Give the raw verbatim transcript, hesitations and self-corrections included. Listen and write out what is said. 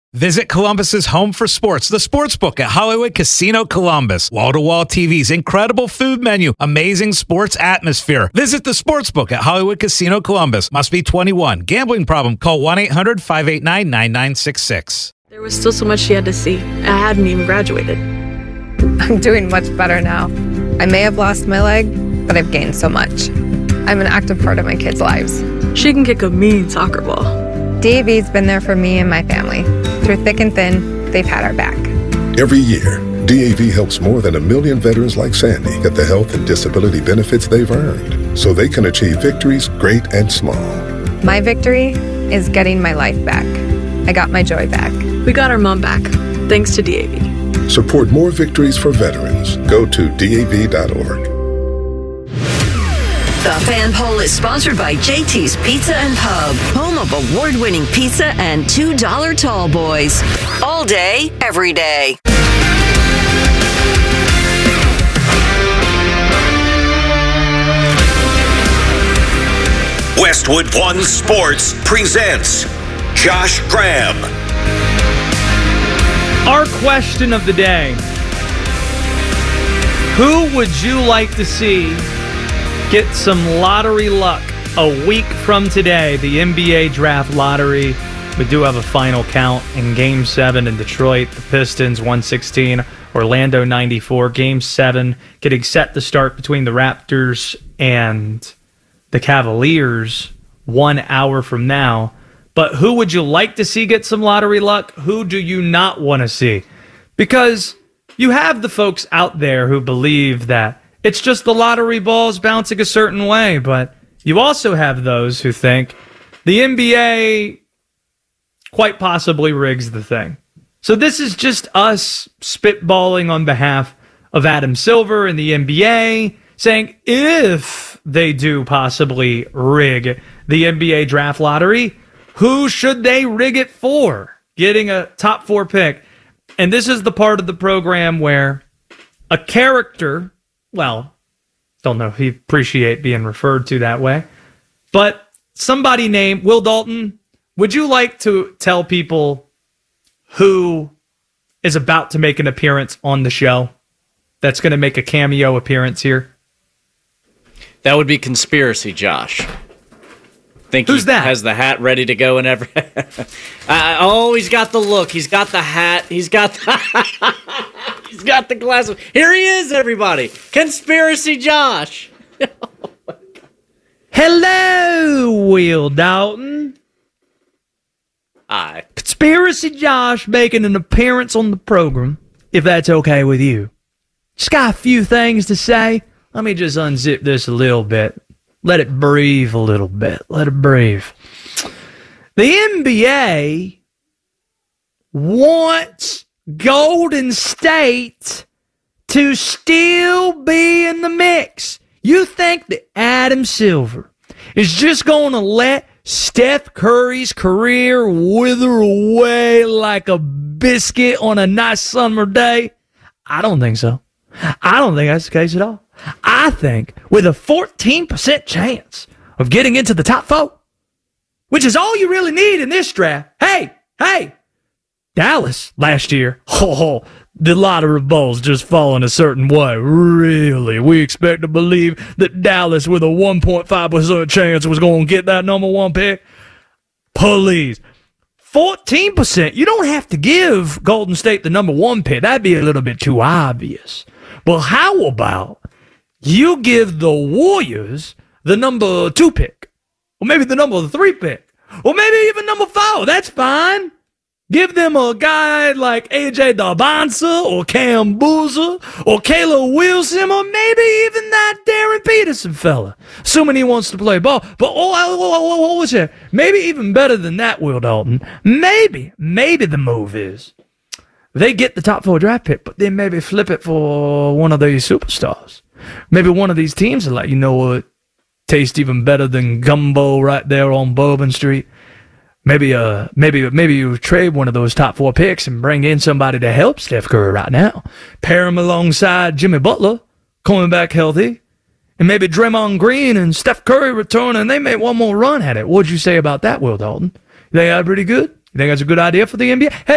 Visit Columbus's home for sports, the Sportsbook at Hollywood Casino Columbus. Wall-to-wall T Vs, incredible food menu, amazing sports atmosphere. Visit the Sportsbook at Hollywood Casino Columbus. Must be twenty-one. Gambling problem? Call one eight hundred five eight nine nine nine six six. There was still so much she had to see. I hadn't even graduated. I'm doing much better now. I may have lost my leg, but I've gained so much. I'm an active part of my kids' lives. She can kick a mean soccer ball. D A V's been there for me and my family. Through thick and thin, they've had our back. Every year, D A V helps more than a million veterans like Sandy get the health and disability benefits they've earned so they can achieve victories great and small. My victory is getting my life back. I got my joy back. We got our mom back, thanks to D A V. Support more victories for veterans. Go to D A V dot org. The Fan Poll is sponsored by J T's Pizza and Pub, home of award-winning pizza and two dollar tall boys. All day, every day. Westwood One Sports presents Josh Graham. Our question of the day: who would you like to see get some lottery luck a week from today? The N B A draft lottery. We do have a final count in Game seven in Detroit. The Pistons one sixteen, Orlando ninety-four. Game seven getting set to start between the Raptors and the Cavaliers one hour from now. But who would you like to see get some lottery luck? Who do you not want to see? Because you have the folks out there who believe that it's just the lottery balls bouncing a certain way, but you also have those who think the N B A quite possibly rigs the thing. So this is just us spitballing on behalf of Adam Silver and the N B A, saying if they do possibly rig the N B A draft lottery, who should they rig it for? Getting a top four pick. And this is the part of the program where a character, well, don't know if he appreciate being referred to that way, but somebody named Will Dalton, would you like to tell people who is about to make an appearance on the show that's going to make a cameo appearance here? That would be Conspiracy Josh. Think Who's he that? Has the hat ready to go and every. uh, oh, he's got the look. He's got the hat. He's got the. He's got the glasses. Here he is, everybody. Conspiracy Josh. Oh, hello, Will Dalton. Hi. Conspiracy Josh making an appearance on the program, if that's okay with you. Just got a few things to say. Let me just unzip this a little bit. Let it breathe a little bit. Let it breathe. The N B A wants Golden State to still be in the mix. You think that Adam Silver is just going to let Steph Curry's career wither away like a biscuit on a nice summer day? I don't think so. I don't think that's the case at all. I think with a fourteen percent chance of getting into the top four, which is all you really need in this draft. Hey, hey, Dallas last year, oh, the lottery balls just falling a certain way. Really? We expect to believe that Dallas with a one point five percent chance was going to get that number one pick? Please. fourteen percent. You don't have to give Golden State the number one pick. That'd be a little bit too obvious. Well, how about you give the Warriors the number two pick, or maybe the number three pick, or maybe even number four? That's fine. Give them a guy like A J Dabansa or Cam Boozer or Caleb Wilson or maybe even that Darren Peterson fella, assuming he wants to play ball. But oh, oh, oh, oh, what's that? Maybe even better than that, Will Dalton. Maybe, maybe the move is they get the top four draft pick, but then maybe flip it for one of these superstars. Maybe one of these teams are like, you know what, tastes even better than gumbo right there on Bourbon Street. Maybe uh, maybe maybe you trade one of those top four picks and bring in somebody to help Steph Curry right now. Pair him alongside Jimmy Butler, coming back healthy. And maybe Draymond Green and Steph Curry return and they make one more run at it. What'd you say about that, Will Dalton? You think that's pretty good? You think that's a good idea for the N B A? Hey,